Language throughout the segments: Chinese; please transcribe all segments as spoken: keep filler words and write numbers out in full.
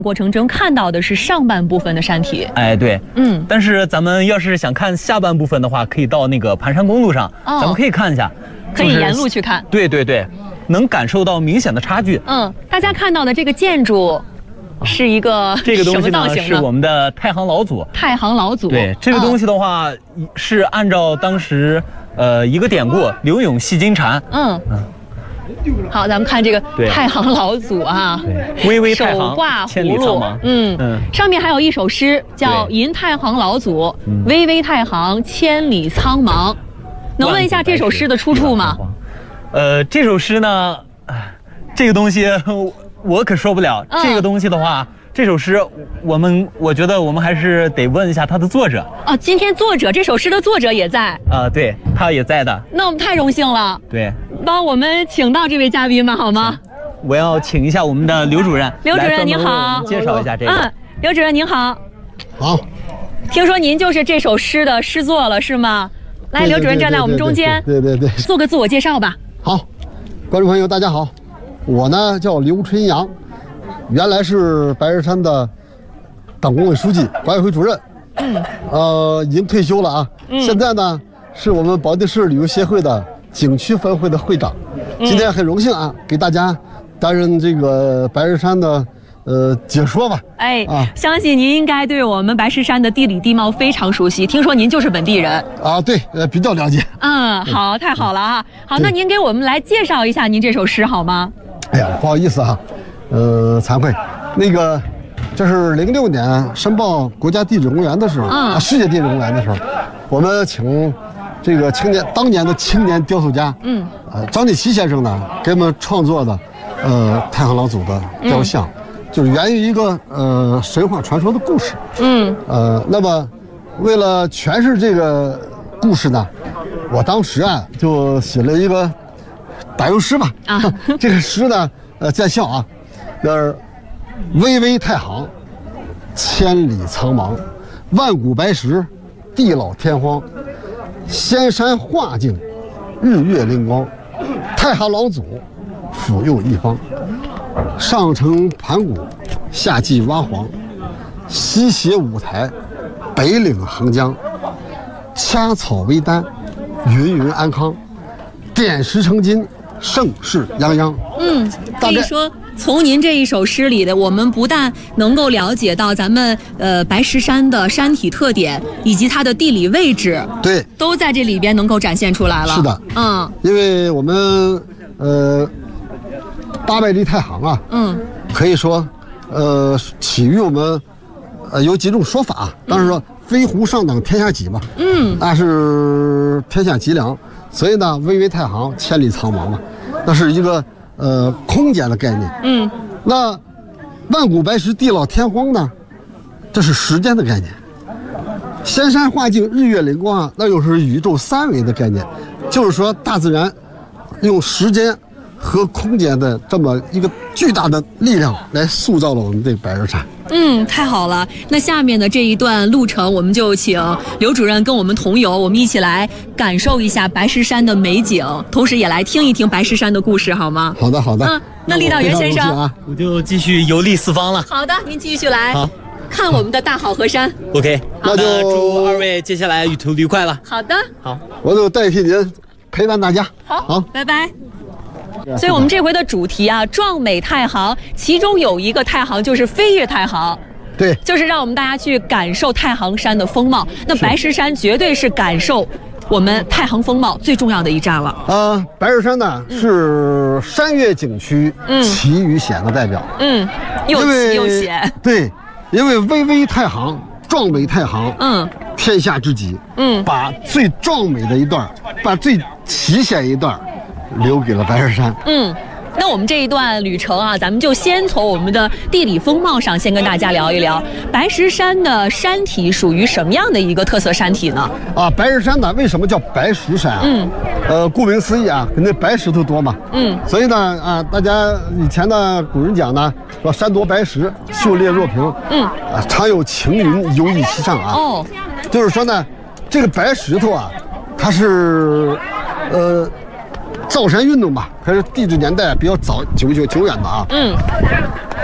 过程中看到的是上半部分的山体， 哎，对， 嗯， 但是咱们要是想看下半部分的话，可以到那个盘山公路上， 哦、 咱们可以看一下， 可以沿路去看。 对对对，能感受到明显的差距。 嗯，大家看到的这个建筑是一个这个东西什么造型呢？ 是我们的太行老祖。 太行老祖。 对，这个东西的话、嗯、是按照当时呃一个典故“刘永戏金蝉”。 嗯嗯。好，咱们看这个太行老祖啊， 巍巍太行， 手挂千里苍茫。 嗯嗯，上面还有一首诗叫“吟太行老祖，巍巍太行，千里苍茫”。能问一下这首诗的出处吗？ 呃，这首诗呢，这个东西我可说不了。嗯、这个东西的话。这首诗，我们我觉得我们还是得问一下它的作者。 哦，今天作者这首诗的作者也在啊、呃，对，他也在的。 那我们太荣幸了。 对， 帮我们请到这位嘉宾吧，好吗？ 我要请一下我们的刘主任。 刘主任您好， 介绍一下这个。 嗯，刘主任您好。 好。 听说您就是这首诗的诗作了，是吗？来，刘主任站在我们中间。 对对 对, 对, 对, 对。 做个自我介绍吧。 好，观众朋友大家好，我呢叫刘春阳。原来是白石山的党工委书记、管委会主任，嗯，呃，已经退休了啊。嗯、现在呢，是我们保定市旅游协会的景区分会的会长。嗯、今天很荣幸啊，给大家担任这个白石山的呃解说吧。 哎，啊，相信您应该对我们白石山的地理地貌非常熟悉。听说您就是本地人啊？对，呃，比较了解。 嗯，好，太好了啊。好，那您给我们来介绍一下您这首诗好吗？ 哎呀，不好意思啊。呃，惭愧，那个，这是零六年申报国家地质公园的时候，嗯、啊，世界地质公园的时候，我们请这个青年当年的青年雕塑家，嗯，呃，张继奇先生呢，给我们创作的，呃，太行老祖的雕像，嗯、就是源于一个呃神话传说的故事，嗯，呃，那么为了诠释这个故事呢，我当时啊就写了一个打油诗吧，啊，这个诗呢，呃，在校啊。那儿，巍巍太行，千里苍茫，万古白石，地老天荒，仙山画境，日月灵光，太行老祖，抚佑一方。上承盘古，下济蛙黄，西斜五台，北岭横江，掐草为丹，芸芸安康，点石成金，盛世泱泱。 嗯，可以说。从您这一首诗里的，我们不但能够了解到咱们呃白石山的山体特点以及它的地理位置， 对， 都在这里边能够展现出来了。 是的， 嗯， 因为我们呃八百里太行啊，嗯，可以说呃起于我们呃有几种说法，当然说飞狐上等天下脊嘛，嗯，那是天下脊梁，所以呢巍巍太行，千里苍茫嘛，那是一个。呃，空间的概念，嗯，那万古白石，地老天荒呢，这是时间的概念。仙山画境，日月灵光啊，那又是宇宙三维的概念，就是说大自然用时间和空间的这么一个巨大的力量来塑造了我们这白石山。 嗯，太好了。那下面的这一段路程，我们就请刘主任跟我们同游，我们一起来感受一下白石山的美景，同时也来听一听白石山的故事，好吗？ 好的，好的。 嗯，那李导员先生， 啊，我就继续游历四方了。 好的，您继续来。 好， 看我们的大好河山。 OK， 那就祝二位接下来旅途愉快了。 好的， 好， 我就代替您陪伴大家。 好，好，拜拜。所以我们这回的主题啊，壮美太行，其中有一个太行就是飞越太行， 对， 就是让我们大家去感受太行山的风貌。那白石山绝对是感受我们太行风貌最重要的一站了。 呃，白石山呢、嗯、是山岳景区奇与险的代表， 嗯，又奇又险。 对，因为巍巍太行，壮美太行，嗯，天下之极，嗯，把最壮美的一段，把最奇险一段。留给了白石山。 嗯，那我们这一段旅程啊，咱们就先从我们的地理风貌上先跟大家聊一聊白石山的山体属于什么样的一个特色山体呢？ 啊，白石山呢，为什么叫白石山啊？嗯，呃，顾名思义啊，肯定白石头多嘛。嗯，所以呢，啊，大家以前的古人讲呢，说山多白石，秀丽若平。嗯，啊，常有晴云游弋其上啊。哦，就是说呢，这个白石头啊，它是，呃。造山运动吧，还是地质年代比较早、久久久远的啊。嗯，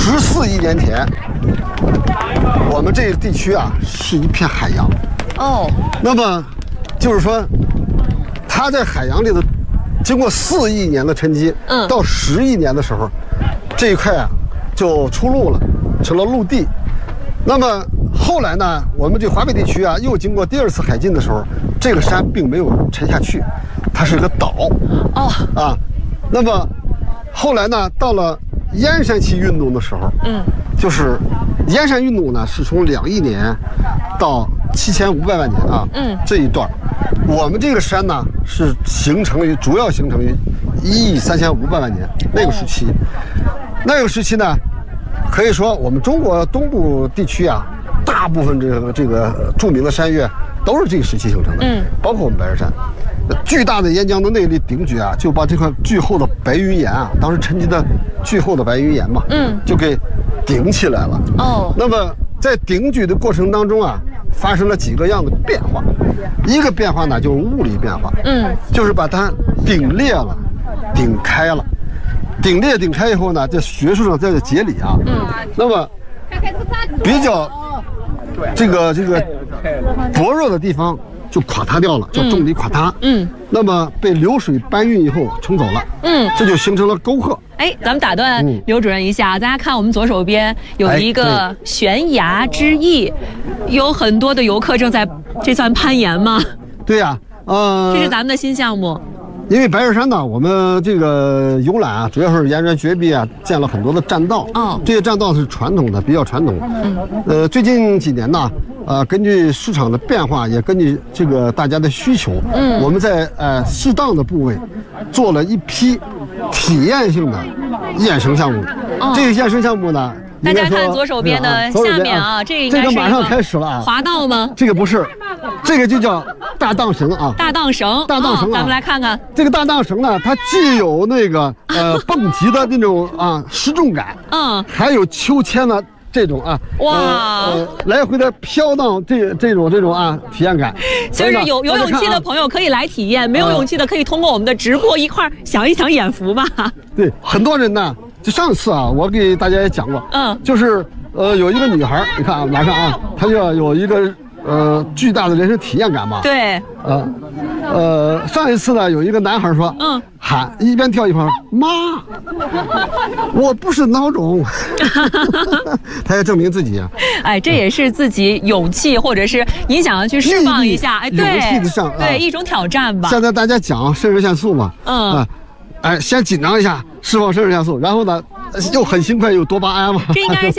十四亿年前，我们这个地区啊是一片海洋。 哦， 那么就是说，它在海洋里头，经过四亿年的沉积， 嗯， 到十亿年的时候，这一块啊就出陆了，成了陆地。那么后来呢，我们这华北地区啊，又经过第二次海进的时候，这个山并没有沉下去，它是个岛。 哦， 啊，那么后来呢，到了燕山期运动的时候， 嗯， 就是燕山运动呢，是从两亿年到七千五百万年啊， 嗯， 这一段，我们这个山呢是形成于主要形成于一亿三千五百万年那个时期，那个时期呢，可以说我们中国东部地区啊，大部分这个这个著名的山岳都是这个时期形成的， 嗯， 包括我们白日山。巨大的岩浆的内力顶举啊，就把这块巨厚的白云岩啊，当时沉积的巨厚的白云岩嘛， 嗯， 就给顶起来了。 哦， 那么在顶举的过程当中啊，发生了几个样的变化。一个变化呢，就是物理变化， 嗯， 就是把它顶裂了，顶开了。顶裂顶开以后呢，在学术上叫做节理啊。 嗯， 那么比较这个这个薄弱的地方就垮塌掉了，叫重力垮塌。 嗯， 那么被流水搬运以后冲走了。 嗯， 这就形成了沟壑。 哎，咱们打断嗯刘主任一下，大家看我们左手边有一个哎悬崖之翼，有很多的游客正在，这算攀岩吗？ 对呀、呃， 这是咱们的新项目。 因为白日山呢，我们这个游览啊，主要是沿着绝壁啊，建了很多的栈道。 哦， 这些栈道是传统的，比较传统。嗯，呃，最近几年呢，呃，根据市场的变化，也根据这个大家的需求，嗯，我们在呃适当的部位做了一批体验性的衍生项目。 哦， 这个衍生项目呢， 大家看左手边的下面啊，这个应该是这个马上开始了啊， 滑道吗？ 这个不是，这个就叫大荡绳啊。 大荡绳， 大荡绳啊， 哦，咱们来看看这个大荡绳呢，它既有那个呃蹦极的那种啊失重感， 嗯， 还有秋千的这种啊， 哇， 呃呃、来回的飘荡这这种这种啊体验感。 就是有有勇气的朋友可以来体验，没有勇气的可以通过我们的直播一块儿想一想眼福吧。 对，很多人呢，就上次啊，我给大家也讲过， 嗯， 就是呃有一个女孩，你看啊，马上啊，她就要有一个呃巨大的人生体验感嘛。 对， 呃，呃，上一次呢，有一个男孩说， 嗯， 喊一边跳一边妈，我不是孬种，他要证明自己啊。 哎，这也是自己勇气，或者是你想要去释放一下，哎，对， 勇气的上， 对、 啊、 一种挑战吧。 现在大家讲肾上腺素嘛， 嗯， 啊，哎，先紧张一下，释放肾上腺素，然后呢，又很兴奋，有多巴胺嘛。 这应该